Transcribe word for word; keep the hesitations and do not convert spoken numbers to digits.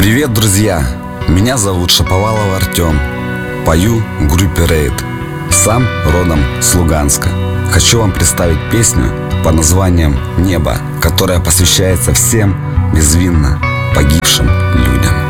Привет, друзья! Меня зовут Шаповалов Артем. Пою в группе Рейд. Сам родом с Луганска. Хочу вам представить песню под названием «Небо», которая посвящается всем безвинно погибшим людям.